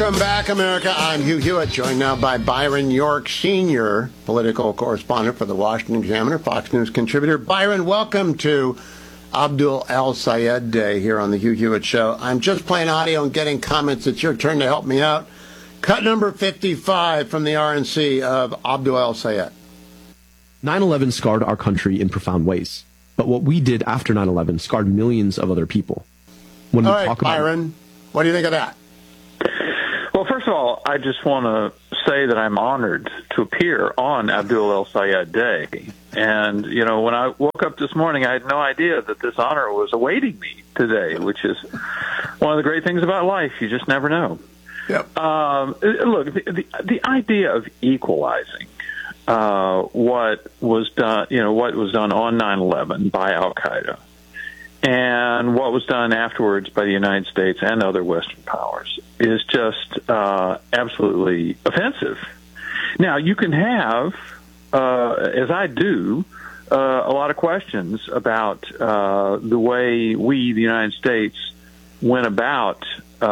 Welcome back, America. I'm Hugh Hewitt, joined now by Byron York, senior political correspondent for the Washington Examiner, Fox News contributor. Byron, welcome to Abdul El-Sayed Day here on the Hugh Hewitt Show. I'm just playing audio and getting comments. It's your turn to help me out. Cut number 55 from the RNC of Abdul El-Sayed. 9/11 scarred our country in profound ways. But what we did after 9/11 scarred millions of other people. When we talk about Byron, what do you think of that? Well, first of all, I just want to say that I'm honored to appear on Abdul El-Sayed Day. And, you know, when I woke up this morning, I had no idea that this honor was awaiting me today, which is one of the great things about life. You just never know. Yep. Look, the idea of equalizing what was done, what was done on 9/11 by Al-Qaeda and what was done afterwards by the United States and other Western powers is just absolutely offensive. Now, you can have, as I do, a lot of questions about the way we, the United States, went about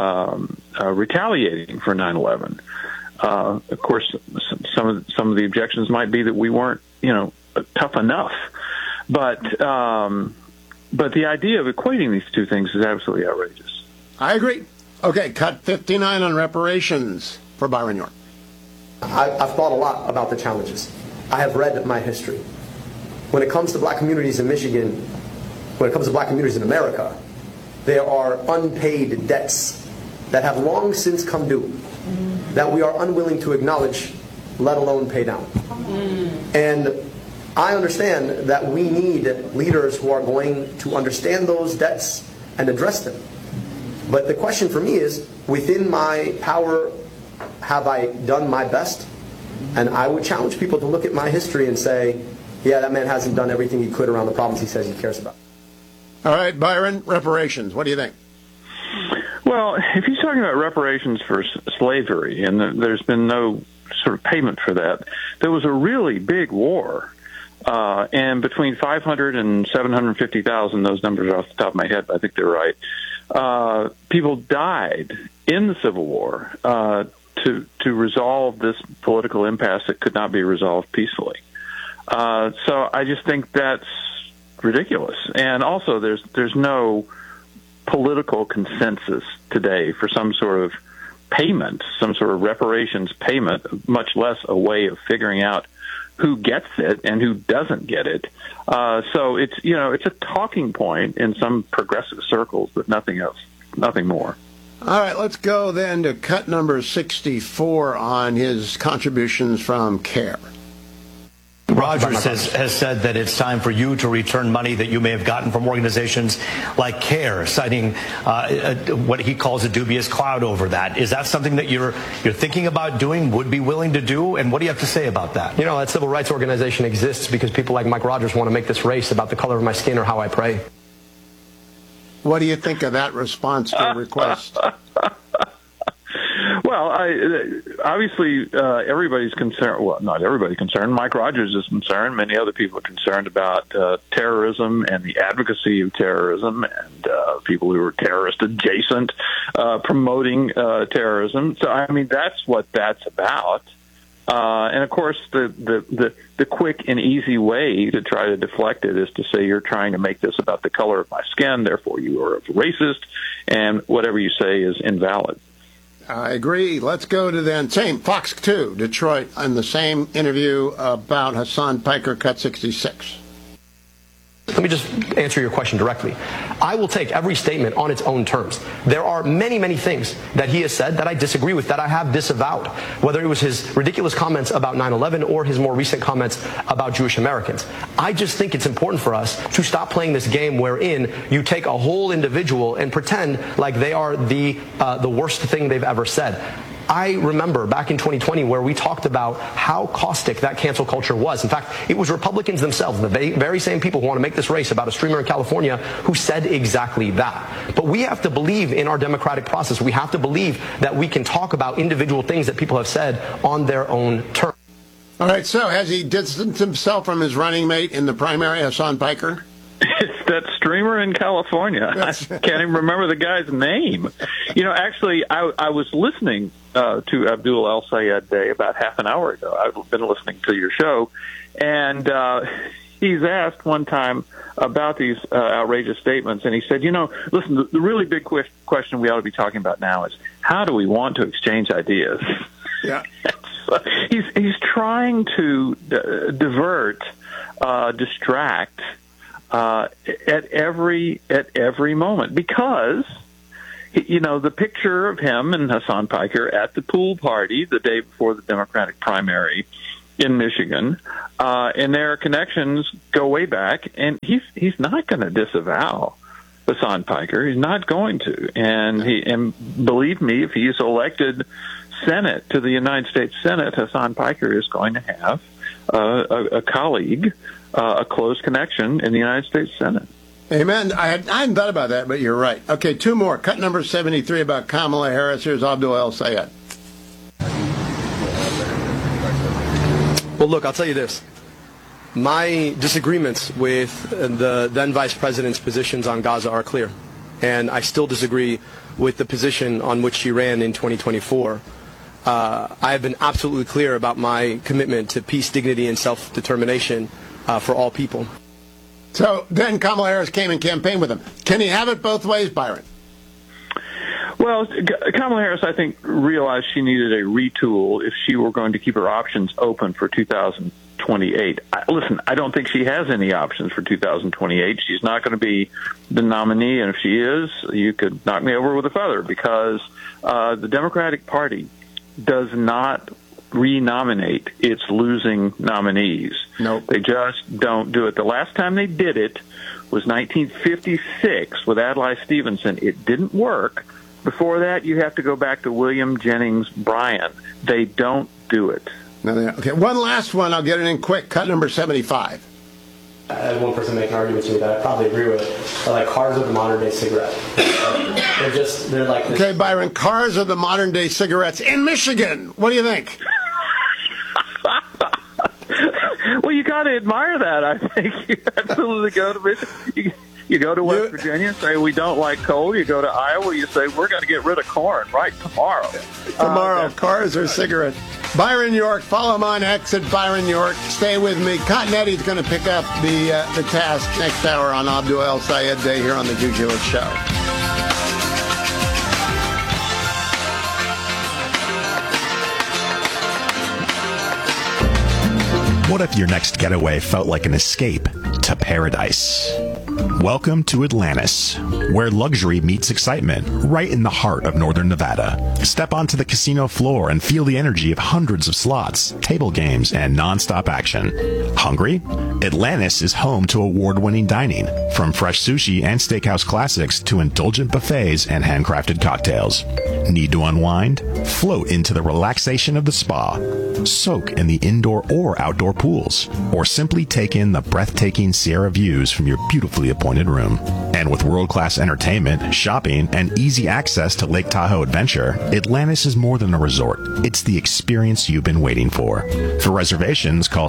retaliating for 9/11. Of course, some of the objections might be that we weren't, tough enough. But the idea of equating these two things is absolutely outrageous. I agree. Okay, cut 59 on reparations for Byron York. I've thought a lot about the challenges. I have read my history. When it comes to black communities in Michigan, when it comes to black communities in America, there are unpaid debts that have long since come due that we are unwilling to acknowledge, let alone pay down. And I understand that we need leaders who are going to understand those debts and address them. But the question for me is, within my power, have I done my best? And I would challenge people to look at my history and say, yeah, that man hasn't done everything he could around the problems he says he cares about. All right, Byron, reparations. What do you think? Well, if he's talking about reparations for slavery, and there's been no sort of payment for that, there was a really big war. And between 500 and 750,000, those numbers are off the top of my head, but I think they're right, people died in the Civil War to resolve this political impasse that could not be resolved peacefully. So I just think that's ridiculous. And also, there's no political consensus today for some sort of payment, some sort of reparations payment, much less a way of figuring out who gets it and who doesn't get it. So it's a talking point in some progressive circles, but nothing else, nothing more. All right, let's go then to cut number 64 on his contributions from CARE. Rogers has said that it's time for you to return money that you may have gotten from organizations like CARE, citing what he calls a dubious cloud over that. Is that something that you're thinking about doing, would be willing to do? And what do you have to say about that? You know, that civil rights organization exists because people like Mike Rogers want to make this race about the color of my skin or how I pray. What do you think of that response to request? Well, obviously, everybody's concerned. Well, not everybody's concerned. Mike Rogers is concerned. Many other people are concerned about terrorism and the advocacy of terrorism and people who are terrorist adjacent promoting terrorism. So, I mean, that's what that's about. And of course, the quick and easy way to try to deflect it is to say you're trying to make this about the color of my skin, therefore you are a racist, and whatever you say is invalid. I agree. Let's go to then same Fox 2, Detroit, on the same interview about Hassan Piker, cut 66. Let me just answer your question directly. I will take every statement on its own terms. There are many, many things that he has said that I disagree with, that I have disavowed, whether it was his ridiculous comments about 9/11 or his more recent comments about Jewish Americans. I just think it's important for us to stop playing this game wherein you take a whole individual and pretend like they are the worst thing they've ever said. I remember back in 2020 where we talked about how caustic that cancel culture was. In fact, it was Republicans themselves, the very same people who want to make this race about a streamer in California, who said exactly that. But we have to believe in our democratic process. We have to believe that we can talk about individual things that people have said on their own terms. All right, so has he distanced himself from his running mate in the primary, Hassan Piker? It's that streamer in California. I can't even remember the guy's name. You know, actually, I was listening to Abdul El-Sayed Day about half an hour ago. I've been listening to your show, and he's asked one time about these outrageous statements, and he said, listen, the really big question we ought to be talking about now is how do we want to exchange ideas? Yeah. He's trying to divert, distract at every moment, because the picture of him and Hassan Piker at the pool party the day before the Democratic primary in Michigan, and their connections go way back, and he's not going to disavow Hassan Piker. He's not going to, and believe me, if he's elected Senate to the United States Senate, Hassan Piker is going to have a colleague, a close connection in the United States Senate. Amen. I hadn't thought about that, but you're right. Okay, two more. Cut number 73 about Kamala Harris. Here's Abdul El-Sayed. Well, look, I'll tell you this. My disagreements with the then Vice President's positions on Gaza are clear. And I still disagree with the position on which she ran in 2024. I have been absolutely clear about my commitment to peace, dignity, and self-determination for all people. So then Kamala Harris came and campaigned with him. Can he have it both ways, Byron? Well, Kamala Harris, I think, realized she needed a retool if she were going to keep her options open for 2028. Listen, I don't think she has any options for 2028. She's not going to be the nominee, and if she is, you could knock me over with a feather, because the Democratic Party does not renominate its losing nominees. Nope. They just don't do it. The last time they did it was 1956 with Adlai Stevenson. It didn't work. Before that, you have to go back to William Jennings Bryan. They don't do it. No, okay, one last one. I'll get it in quick. Cut number 75. I had one person make an argument to me that I probably agree with. They're like cars of the modern day cigarette. They're like this. Okay, Byron, cars are the modern day cigarettes in Michigan. What do you think? Well, you got to admire that, I think. You absolutely go to Michigan. You go to West Virginia, say we don't like coal. You go to Iowa, you say we're going to get rid of corn right tomorrow. Cars or cigarettes. Byron York, follow him on X at Byron York. Stay with me. Continetti's going to pick up the task next hour on Abdul El-Sayed Day here on the Jude Hewitt Show. What if your next getaway felt like an escape to paradise? Welcome to Atlantis, where luxury meets excitement, right in the heart of northern Nevada. Step onto the casino floor and feel the energy of hundreds of slots, table games, and non-stop action. Hungry? Atlantis is home to award-winning dining, from fresh sushi and steakhouse classics to indulgent buffets and handcrafted cocktails. Need to unwind? Float into the relaxation of the spa. Soak in the indoor or outdoor pools, or simply take in the breathtaking Sierra views from your beautifully appointed room. And with world-class entertainment, shopping, and easy access to Lake Tahoe Adventure, Atlantis is more than a resort. It's the experience you've been waiting for. For reservations, call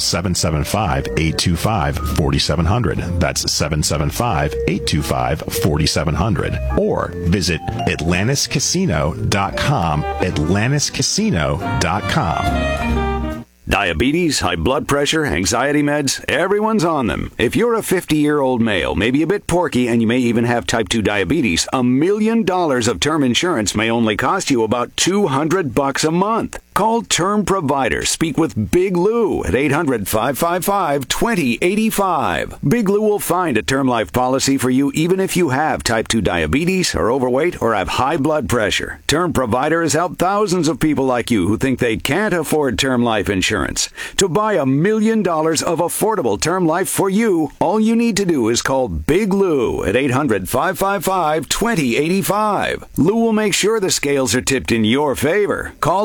775-825-4700. That's 775-825-4700. Or visit AtlantisCasino.com, AtlantisCasino.com. Diabetes, high blood pressure, anxiety meds, everyone's on them. If you're a 50-year-old male, maybe a bit porky, and you may even have type 2 diabetes, $1 million of term insurance may only cost you about $200 a month. Call Term Provider. Speak with Big Lou at 800-555-2085. Big Lou will find a term life policy for you even if you have type 2 diabetes, are overweight, or have high blood pressure. Term Provider has helped thousands of people like you who think they can't afford term life insurance. To buy $1 million of affordable term life for you, all you need to do is call Big Lou at 800-555-2085. Lou will make sure the scales are tipped in your favor. Call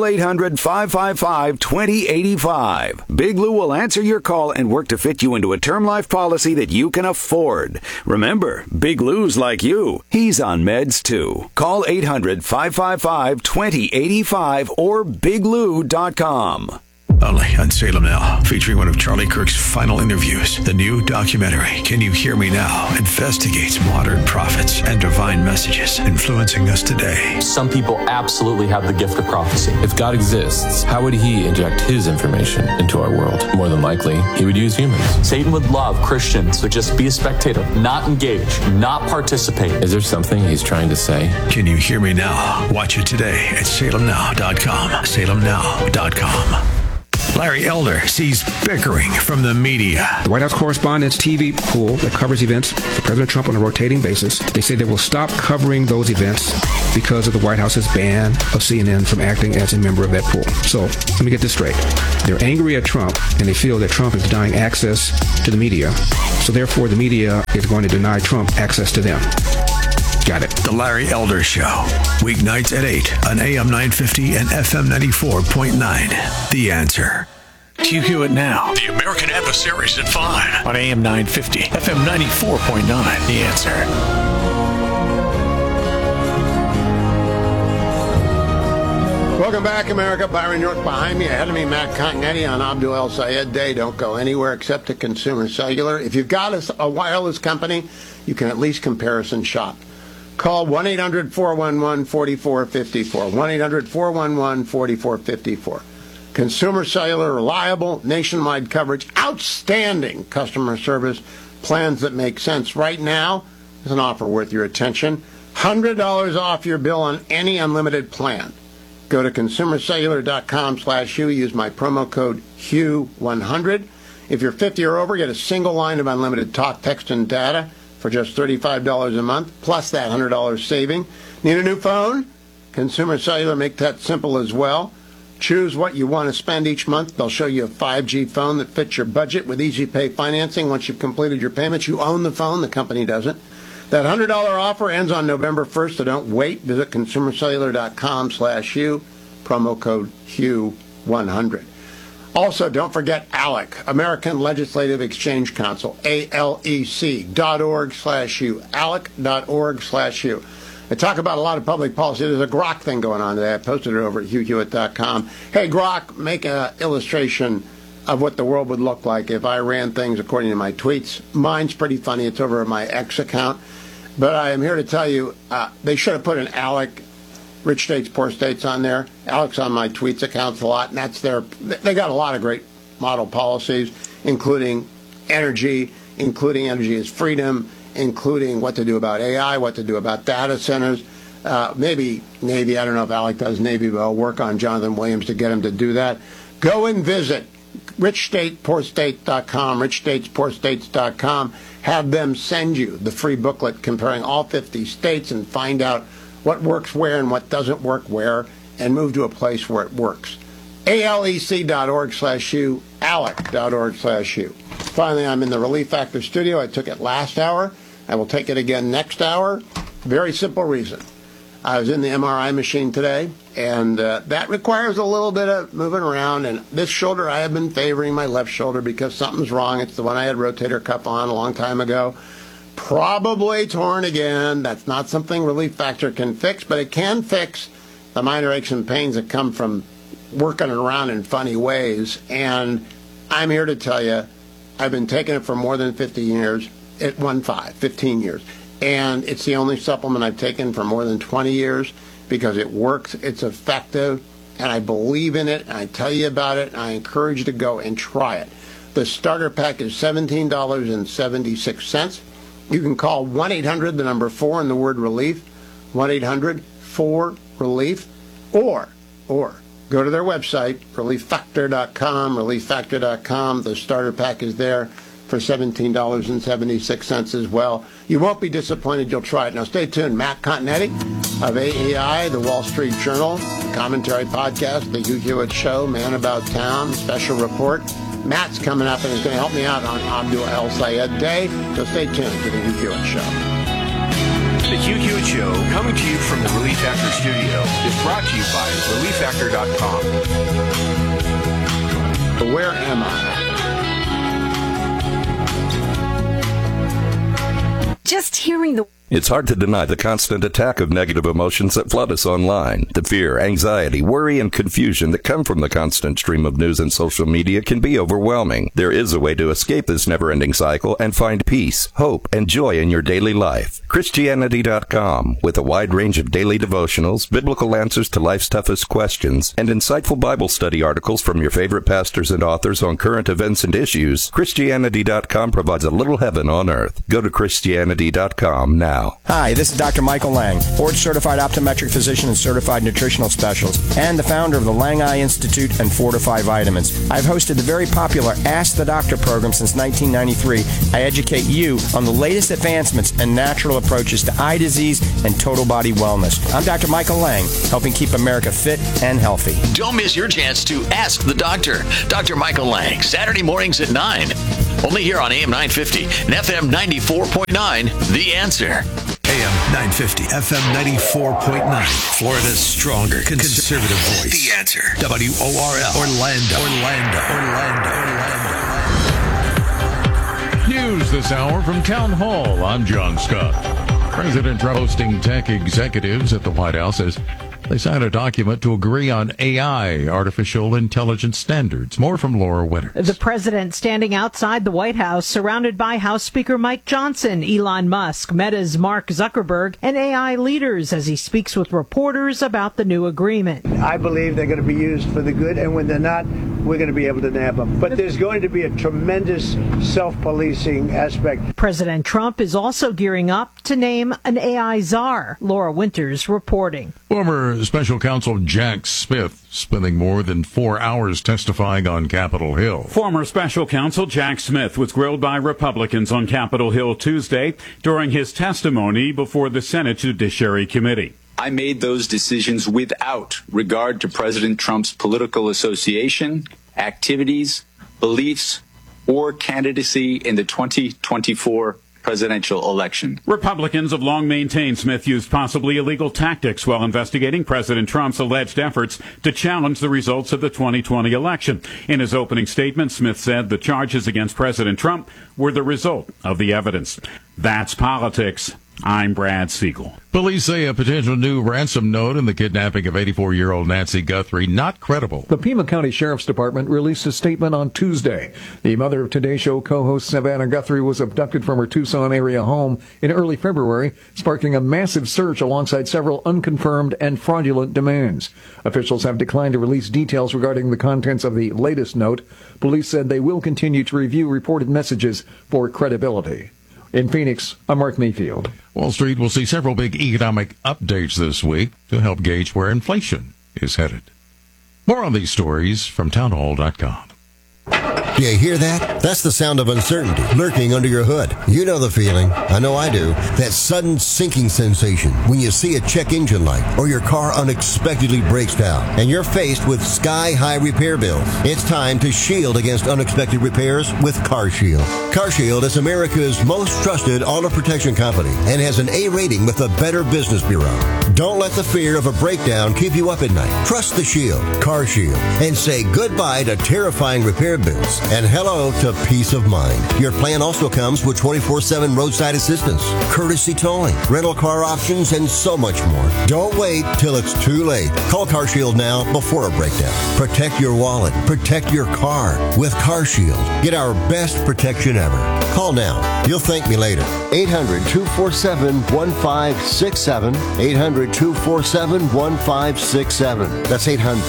800-555-2085. Big Lou will answer your call and work to fit you into a term life policy that you can afford. Remember, Big Lou's like you. He's on meds too. Call 800-555-2085 or biglou.com. only on Salem Now, featuring one of Charlie Kirk's final interviews. The new documentary, Can You Hear Me Now?, investigates modern prophets and divine messages influencing us today. Some people absolutely have the gift of prophecy. If God exists, how would he inject his information into our world? More than likely, he would use humans. Satan would love Christians to just be a spectator, not engage, not participate. Is there something he's trying to say? Can You Hear Me Now? Watch it today at salemnow.com. salemnow.com. Larry Elder sees bickering from the media. The White House Correspondents' TV pool that covers events for President Trump on a rotating basis, they say they will stop covering those events because of the White House's ban of CNN from acting as a member of that pool. So let me get this straight. They're angry at Trump, and they feel that Trump is denying access to the media. So therefore, the media is going to deny Trump access to them. Got it. The Larry Elder Show. Weeknights at 8 on AM 950 and FM 94.9. The Answer. Hugh Hewitt Now. The American Adversaries at 5 on AM 950, FM 94.9. The Answer. Welcome back, America. Byron York behind me. Ahead of me, Matt Continetti on Abdul El Sayed Day. Don't go anywhere except to Consumer Cellular. If you've got a wireless company, you can at least comparison shop. Call 1-800-411-4454. 1-800-411-4454. Consumer Cellular, reliable, nationwide coverage, outstanding customer service, plans that make sense. Right now, there's an offer worth your attention. $100 off your bill on any unlimited plan. Go to consumercellular.com/Hugh. Use my promo code HUGH100. If you're 50 or over, get a single line of unlimited talk, text, and data for just $35 a month, plus that $100 saving. Need a new phone? Consumer Cellular make that simple as well. Choose what you want to spend each month. They'll show you a 5G phone that fits your budget with easy pay financing. Once you've completed your payments, you own the phone. The company doesn't. That $100 offer ends on November 1st, so don't wait. Visit consumercellular.com/Hugh. Promo code HUGH100. Also, don't forget ALEC, American Legislative Exchange Council, ALEC.org/Hugh, ALEC.org/Hugh. I talk about a lot of public policy. There's a Grok thing going on today. I posted it over at HughHewitt.com. Hey, Grok, make an illustration of what the world would look like if I ran things according to my tweets. Mine's pretty funny. It's over at my X account. But I am here to tell you, they should have put an ALEC, Rich States, Poor States on there. ALEC's on my tweets accounts a lot, and that's they got a lot of great model policies, including energy as freedom, including what to do about AI, what to do about data centers. Maybe Navy, I don't know if ALEC does Navy, but I'll work on Jonathan Williams to get him to do that. Go and visit richstatespoorstate.com, richstatespoorstates.com. Have them send you the free booklet comparing all 50 states and find out what works where and what doesn't work where, and move to a place where it works. ALEC.org/Hugh, ALEC.org/Hugh. Finally, I'm in the Relief Factor studio. I took it last hour. I will take it again next hour. Very simple reason. I was in the MRI machine today, and that requires a little bit of moving around. And this shoulder, I have been favoring my left shoulder because something's wrong. It's the one I had rotator cuff on a long time ago. Probably torn again. That's not something Relief Factor can fix, but it can fix the minor aches and pains that come from working around in funny ways. And I'm here to tell you, I've been taking it for more than 15 years. 15 years. And it's the only supplement I've taken for more than 20 years because it works, it's effective, and I believe in it, and I tell you about it, and I encourage you to go and try it. The starter pack is $17.76. You can call 1-800, the number 4, and the word relief, 1-800-4-RELIEF, or go to their website, relieffactor.com, relieffactor.com. The starter pack is there for $17.76 as well. You won't be disappointed. You'll try it. Now, stay tuned. Matt Continetti of AEI, the Wall Street Journal, Commentary Podcast, The Hugh Hewitt Show, Man About Town, Special Report. Matt's coming up and is going to help me out on Abdul El Sayed Day. So stay tuned to The Hugh Hewitt Show. The Hugh Hewitt Show, coming to you from the Relief Factor studio, is brought to you by relieffactor.com. Where am I? Just hearing the It's hard to deny the constant attack of negative emotions that flood us online. The fear, anxiety, worry, and confusion that come from the constant stream of news and social media can be overwhelming. There is a way to escape this never-ending cycle and find peace, hope, and joy in your daily life. Christianity.com, with a wide range of daily devotionals, biblical answers to life's toughest questions, and insightful Bible study articles from your favorite pastors and authors on current events and issues. Christianity.com provides a little heaven on earth. Go to Christianity.com now. Hi, this is Dr. Michael Lang, board-certified optometric physician and certified nutritional specialist, and the founder of the Lang Eye Institute and Fortify Vitamins. I've hosted the very popular Ask the Doctor program since 1993. I educate you on the latest advancements and natural approaches to eye disease and total body wellness. I'm Dr. Michael Lang, helping keep America fit and healthy. Don't miss your chance to Ask the Doctor. Dr. Michael Lang, Saturday mornings at 9. Only here on AM 950 and FM 94.9, The Answer. AM 950, FM 94.9. Florida's stronger conservative voice. The Answer. WORL. Orlando. News this hour from Town Hall. I'm John Scott. President Trump hosting tech executives at the White House as they signed a document to agree on AI, artificial intelligence standards. More from Laura Winters. The president standing outside the White House, surrounded by House Speaker Mike Johnson, Elon Musk, Meta's Mark Zuckerberg, and AI leaders as he speaks with reporters about the new agreement. I believe they're going to be used for the good, and when they're not, we're going to be able to nab them. But there's going to be a tremendous self-policing aspect. President Trump is also gearing up to name an AI czar. Laura Winters reporting. Former Special Counsel Jack Smith spending more than 4 hours testifying on Capitol Hill. Former Special Counsel Jack Smith was grilled by Republicans on Capitol Hill Tuesday during his testimony before the Senate Judiciary Committee. I made those decisions without regard to President Trump's political association, activities, beliefs, or candidacy in the 2024 presidential election. Republicans have long maintained Smith used possibly illegal tactics while investigating President Trump's alleged efforts to challenge the results of the 2020 election. In his opening statement, Smith said the charges against President Trump were the result of the evidence. That's politics. I'm Brad Siegel. Police say a potential new ransom note in the kidnapping of 84-year-old Nancy Guthrie not credible. The Pima County Sheriff's Department released a statement on Tuesday. The mother of Today Show co-host Savannah Guthrie was abducted from her Tucson area home in early February, sparking a massive search alongside several unconfirmed and fraudulent demands. Officials have declined to release details regarding the contents of the latest note. Police said they will continue to review reported messages for credibility. In Phoenix, I'm Mark Mayfield. Wall Street will see several big economic updates this week to help gauge where inflation is headed. More on these stories from townhall.com. Do you hear that? That's the sound of uncertainty lurking under your hood. You know the feeling. I know I do. That sudden sinking sensation when you see a check engine light or your car unexpectedly breaks down and you're faced with sky-high repair bills. It's time to shield against unexpected repairs with CarShield. CarShield is America's most trusted auto protection company and has an A rating with the Better Business Bureau. Don't let the fear of a breakdown keep you up at night. Trust the Shield, CarShield, and say goodbye to terrifying repair bills and hello to peace of mind. Your plan also comes with 24/7 roadside assistance, courtesy towing, rental car options, and so much more. Don't wait till it's too late. Call CarShield now before a breakdown. Protect your wallet. Protect your car with CarShield. Get our best protection ever. Call now. You'll thank me later. 800-247-1567. 800-247-1567. That's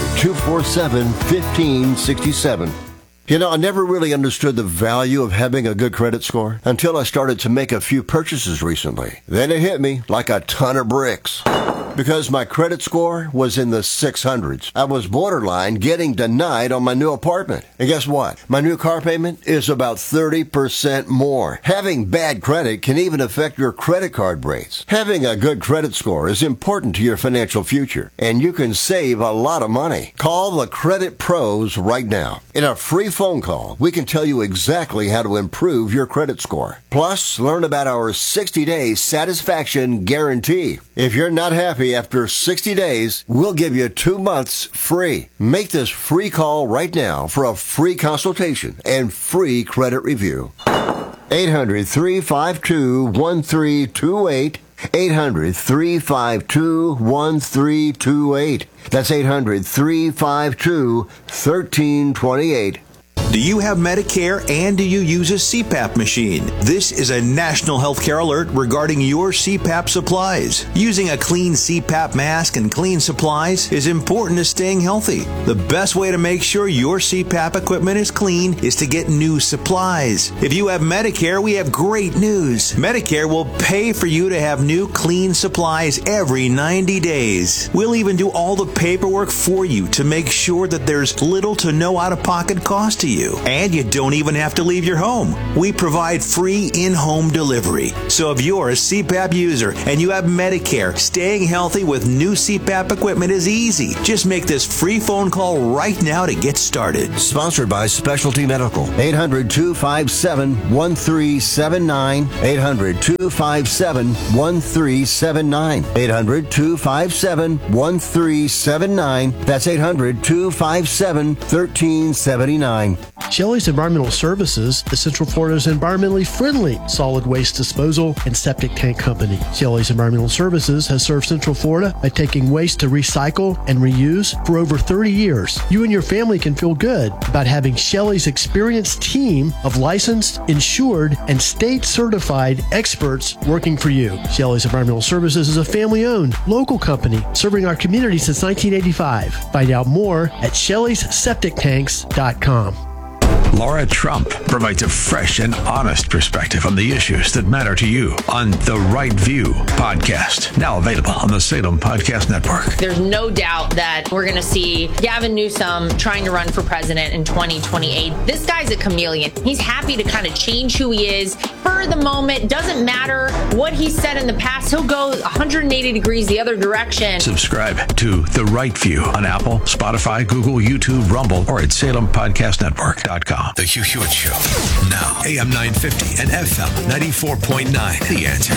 800-247-1567. You know, I never really understood the value of having a good credit score until I started to make a few purchases recently. Then it hit me like a ton of bricks. Because my credit score was in the 600s. I was borderline getting denied on my new apartment. And guess what? My new car payment is about 30% more. Having bad credit can even affect your credit card rates. Having a good credit score is important to your financial future, and you can save a lot of money. Call the Credit Pros right now. In a free phone call, we can tell you exactly how to improve your credit score. Plus, learn about our 60-day satisfaction guarantee. If you're not happy after 60 days, we'll give you 2 months free. Make this free call right now for a free consultation and free credit review. 800-352-1328. 800-352-1328. That's 800-352-1328. Do you have Medicare and do you use a CPAP machine? This is a national healthcare alert regarding your CPAP supplies. Using a clean CPAP mask and clean supplies is important to staying healthy. The best way to make sure your CPAP equipment is clean is to get new supplies. If you have Medicare, we have great news. Medicare will pay for you to have new clean supplies every 90 days. We'll even do all the paperwork for you to make sure that there's little to no out-of-pocket cost to you. And you don't even have to leave your home. We provide free in-home delivery. So if you're a CPAP user and you have Medicare, staying healthy with new CPAP equipment is easy. Just make this free phone call right now to get started. Sponsored by Specialty Medical. 800-257-1379. 800-257-1379. 800-257-1379. That's 800-257-1379. Shelley's Environmental Services is Central Florida's environmentally friendly solid waste disposal and septic tank company. Shelley's Environmental Services has served Central Florida by taking waste to recycle and reuse for over 30 years. You and your family can feel good about having Shelley's experienced team of licensed, insured, and state-certified experts working for you. Shelley's Environmental Services is a family-owned, local company serving our community since 1985. Find out more at Shelley'sSepticTanks.com. Laura Trump provides a fresh and honest perspective on the issues that matter to you on The Right View podcast, now available on the Salem Podcast Network. There's no doubt that we're going to see Gavin Newsom trying to run for president in 2028. This guy's a chameleon. He's happy to kind of change who he is for the moment. Doesn't matter what he said in the past. He'll go 180 degrees the other direction. Subscribe to The Right View on Apple, Spotify, Google, YouTube, Rumble, or at SalemPodcastNetwork.com. The Hugh Hewitt Show. Now, AM 950 and FM 94.9. The Answer.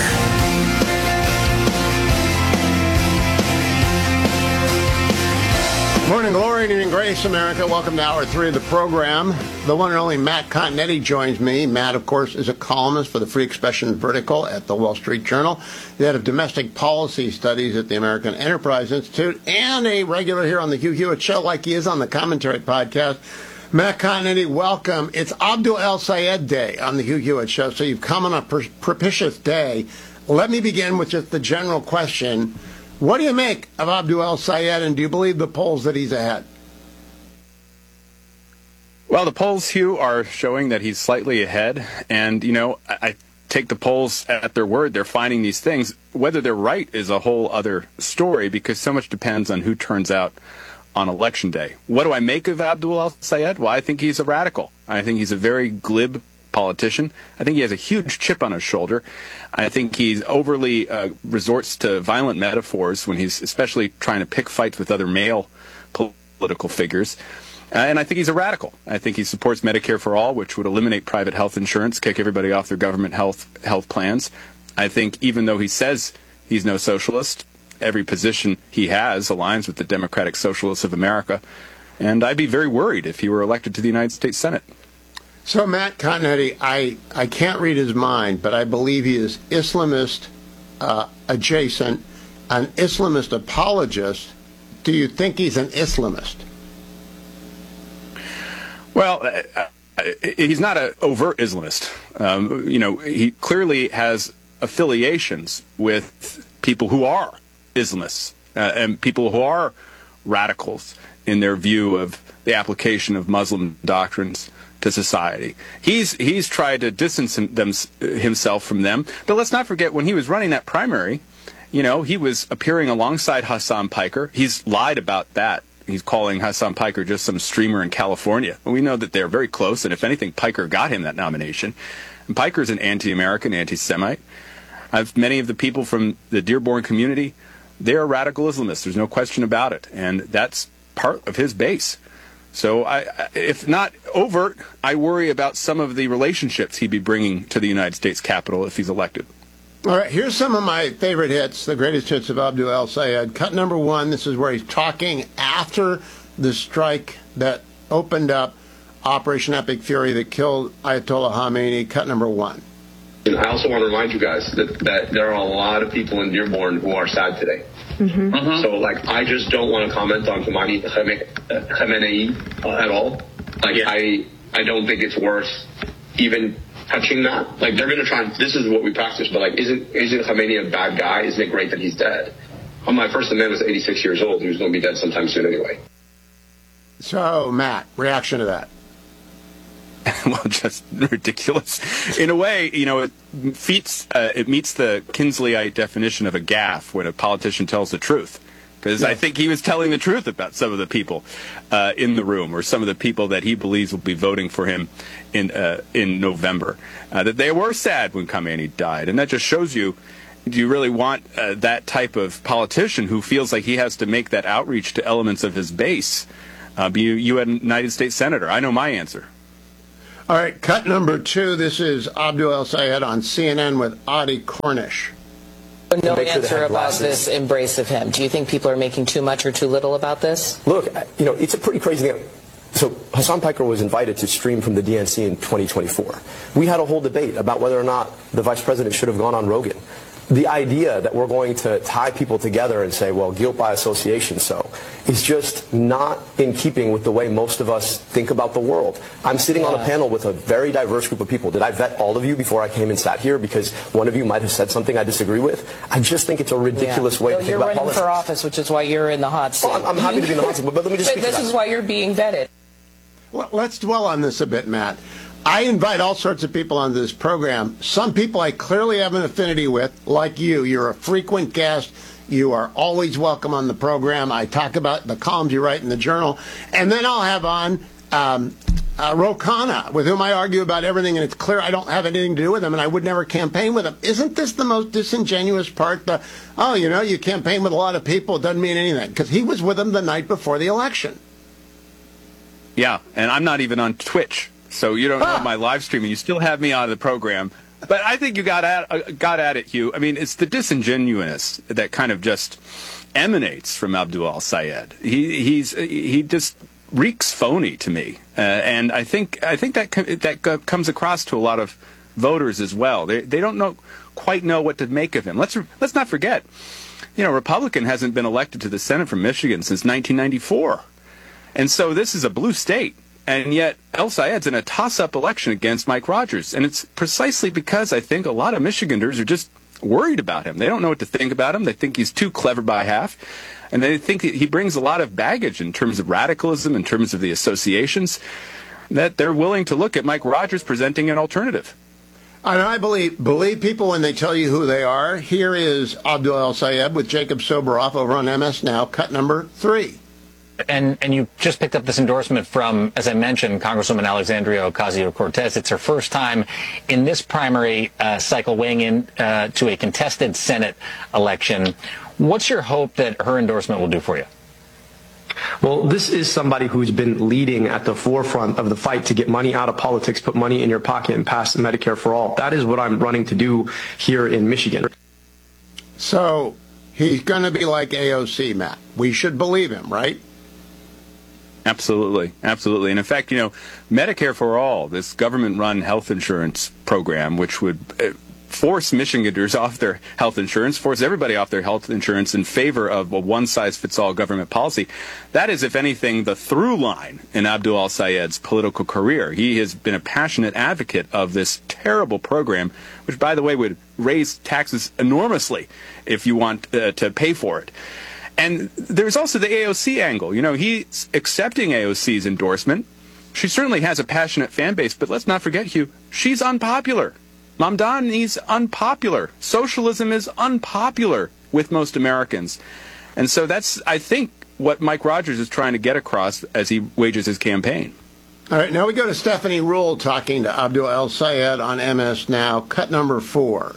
Morning glory and evening grace, America. Welcome to Hour 3 of the program. The one and only Matt Continetti joins me. Matt, of course, is a columnist for the Free Expression Vertical at the Wall Street Journal, the head of domestic policy studies at the American Enterprise Institute, and a regular here on the Hugh Hewitt Show, like he is on the Commentary podcast. Matt Continetti, welcome. It's Abdul El-Sayed Day on the Hugh Hewitt Show, so you've come on a propitious day. Let me begin with just the general question. What do you make of Abdul El-Sayed, and do you believe the polls that he's ahead? Well, the polls, Hugh, are showing that he's slightly ahead, and, you know, I take the polls at their word. They're finding these things. Whether they're right is a whole other story, because so much depends on who turns out on Election Day. What do I make of Abdul El-Sayed? Well, I think he's a radical. I think he's a very glib politician. I think he has a huge chip on his shoulder. I think he overly resorts to violent metaphors when he's especially trying to pick fights with other male political figures. And I think he's a radical. I think he supports Medicare for All, which would eliminate private health insurance, kick everybody off their government health plans. I think even though he says he's no socialist, every position he has aligns with the Democratic Socialists of America. And I'd be very worried if he were elected to the United States Senate. So, Matt Continetti, I can't read his mind, but I believe he is Islamist adjacent, an Islamist apologist. Do you think he's an Islamist? Well, he's not an overt Islamist. He clearly has affiliations with people who are Islamists and people who are radicals in their view of the application of Muslim doctrines to society. He's tried to distance himself from them. But let's not forget, when he was running that primary, he was appearing alongside Hassan Piker. He's lied about that. He's calling Hassan Piker just some streamer in California. We know that they're very close, and if anything, Piker got him that nomination. And Piker's an anti-American, anti-Semite. Many of the people from the Dearborn community, they're radical Islamists. There's no question about it. And that's part of his base. So if not overt, I worry about some of the relationships he'd be bringing to the United States Capitol if he's elected. All right, here's some of my favorite hits, the greatest hits of Abdul El-Sayed. Cut number 1, this is where he's talking after the strike that opened up Operation Epic Fury that killed Ayatollah Khamenei. Cut number 1. And I also want to remind you guys that there are a lot of people in Dearborn who are sad today. So, like, I just don't want to comment on Khamenei at all. Like, I don't think it's worth even touching that. Like, they're going to try and, this is what we practice, but, like, isn't Khamenei a bad guy? Isn't it great that he's dead? My first amendment was 86 years old. He was going to be dead sometime soon anyway. So, Matt, reaction to that? Well, just ridiculous. In a way, it meets the Kinsleyite definition of a gaffe when a politician tells the truth. Because I think he was telling the truth about some of the people in the room, or some of the people that he believes will be voting for him in November. That they were sad when Khamenei died, and that just shows you. Do you really want that type of politician who feels like he has to make that outreach to elements of his base? Be you a United States Senator? I know my answer. All right, cut number 2. This is Abdul El-Sayed on CNN with Adi Cornish. No answer about this embrace of him. Do you think people are making too much or too little about this? Look, it's a pretty crazy thing. So Hassan Piker was invited to stream from the DNC in 2024. We had a whole debate about whether or not the vice president should have gone on Rogan. The idea that we're going to tie people together and say, well, guilt by association, is just not in keeping with the way most of us think about the world. I'm sitting on a panel with a very diverse group of people. Did I vet all of you before I came and sat here because one of you might have said something I disagree with? I just think it's a ridiculous way to think about politics. You're running for office, which is why you're in the hot seat. Well, I'm happy to be in the hot seat, but let me just speak to that. This is why you're being vetted. Well, let's dwell on this a bit, Matt. I invite all sorts of people onto this program. Some people I clearly have an affinity with, like you. You're a frequent guest. You are always welcome on the program. I talk about the columns you write in the Journal. And then I'll have on Ro Khanna, with whom I argue about everything, and it's clear I don't have anything to do with him, and I would never campaign with him. Isn't this the most disingenuous part? You campaign with a lot of people, it doesn't mean anything. Because he was with them the night before the election. Yeah, and I'm not even on Twitch. So you don't know my live streaming. You still have me on the program. But I think you got at it, Hugh. I mean, it's the disingenuousness that kind of just emanates from Abdul El-Sayed. He just reeks phony to me. And I think that comes across to a lot of voters as well. They don't quite know what to make of him. Let's not forget, Republican hasn't been elected to the Senate from Michigan since 1994. And so this is a blue state. And yet El-Sayed's in a toss-up election against Mike Rogers. And it's precisely because I think a lot of Michiganders are just worried about him. They don't know what to think about him. They think he's too clever by half. And they think he brings a lot of baggage in terms of radicalism, in terms of the associations, that they're willing to look at Mike Rogers presenting an alternative. And I believe people when they tell you who they are. Here is Abdul El-Sayed with Jacob Soboroff over on MS Now, cut number 3. And you just picked up this endorsement from, as I mentioned, Congresswoman Alexandria Ocasio-Cortez. It's her first time in this primary cycle weighing in to a contested Senate election. What's your hope that her endorsement will do for you? Well, this is somebody who's been leading at the forefront of the fight to get money out of politics, put money in your pocket, and pass Medicare for all. That is what I'm running to do here in Michigan. So he's going to be like AOC, Matt. We should believe him, right? Absolutely. And in fact, Medicare for All, this government-run health insurance program, which would force Michiganders off their health insurance, force everybody off their health insurance in favor of a one-size-fits-all government policy. That is, if anything, the through line in Abdul El-Sayed's political career. He has been a passionate advocate of this terrible program, which, by the way, would raise taxes enormously if you want to pay for it. And there's also the AOC angle. He's accepting AOC's endorsement. She certainly has a passionate fan base, but let's not forget, Hugh, she's unpopular. Mamdani's unpopular. Socialism is unpopular with most Americans. And so that's, I think, what Mike Rogers is trying to get across as he wages his campaign. All right, now we go to Stephanie Ruhle talking to Abdul El-Sayed on MS Now, cut number 4.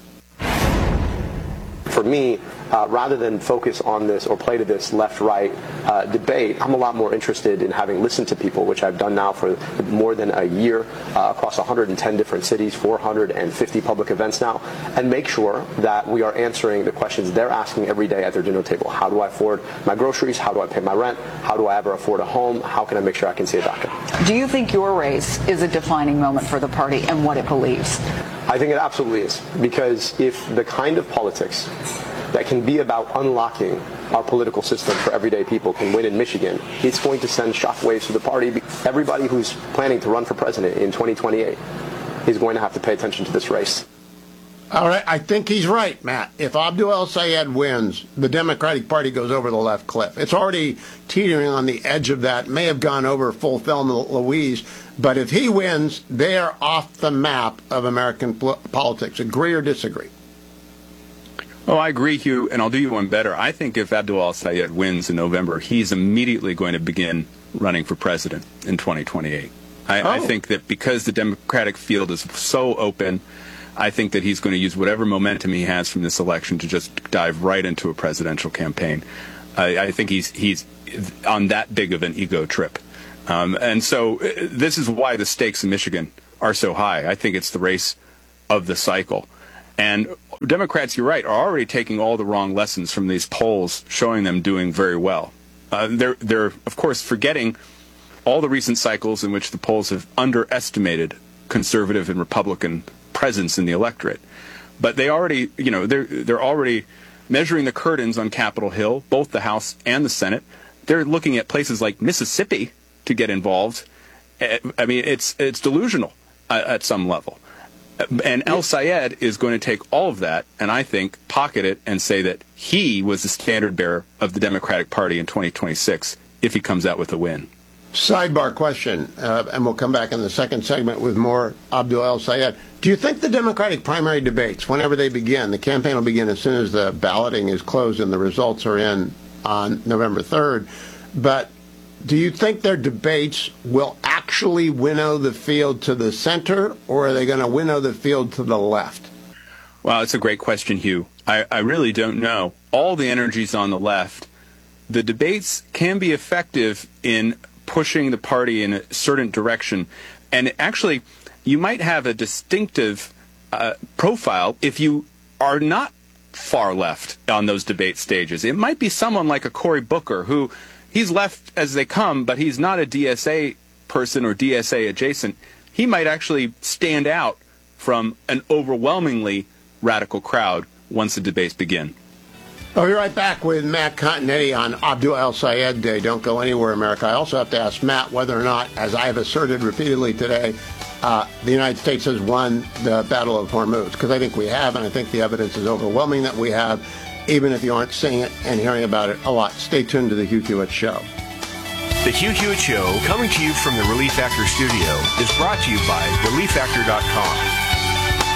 For me, rather than focus on this or play to this left-right debate, I'm a lot more interested in having listened to people, which I've done now for more than a year across 110 different cities, 450 public events now, and make sure that we are answering the questions they're asking every day at their dinner table. How do I afford my groceries? How do I pay my rent? How do I ever afford a home? How can I make sure I can see a doctor? Do you think your race is a defining moment for the party and what it believes? I think it absolutely is, because if the kind of politics that can be about unlocking our political system for everyday people can win in Michigan, it's going to send shockwaves to the party. Everybody who's planning to run for president in 2028 is going to have to pay attention to this race. All right, I think he's right, Matt. If Abdul El-Sayed wins, the Democratic Party goes over the left cliff. It's already teetering on the edge of that, may have gone over full Thelma Louise, but if he wins, they are off the map of American politics. Agree or disagree? Oh, I agree, Hugh, and I'll do you one better. I think if Abdul El-Sayed wins in November, he's immediately going to begin running for president in 2028. I think that because the Democratic field is so open, I think that he's going to use whatever momentum he has from this election to just dive right into a presidential campaign. I think he's on that big of an ego trip. And so this is why the stakes in Michigan are so high. I think it's the race of the cycle. And Democrats, you're right, are already taking all the wrong lessons from these polls, showing them doing very well. They're, of course, forgetting all the recent cycles in which the polls have underestimated conservative and Republican presence in the electorate. But they already, they're already measuring the curtains on Capitol Hill, both the House and the Senate. They're looking at places like Mississippi to get involved. I mean, it's delusional at some level. And El-Sayed is going to take all of that and I think pocket it and say that he was the standard bearer of the Democratic Party in 2026 if he comes out with a win. Sidebar question, and we'll come back in the second segment with more Abdul El-Sayed. Do you think the Democratic primary debates, whenever they begin, the campaign will begin as soon as the balloting is closed and the results are in on November 3rd, but do you think their debates will actually winnow the field to the center, or are they going to winnow the field to the left? Well, it's a great question, Hugh. I really don't know. All the energy's on the left. The debates can be effective in pushing the party in a certain direction. And actually, you might have a distinctive profile if you are not far left on those debate stages. It might be someone like a Cory Booker, who he's left as they come, but he's not a DSA person or DSA adjacent. He might actually stand out from an overwhelmingly radical crowd once the debates begin. I'll be right back with Matt Continetti on Abdul El-Sayed Day. Don't go anywhere, America. I also have to ask Matt whether or not, as I have asserted repeatedly today, the United States has won the Battle of Hormuz, because I think we have, and I think the evidence is overwhelming that we have, even if you aren't seeing it and hearing about it a lot. Stay tuned to the Hugh Hewitt Show. The Hugh Hewitt Show, coming to you from the Relief Factor studio, is brought to you by ReliefFactor.com.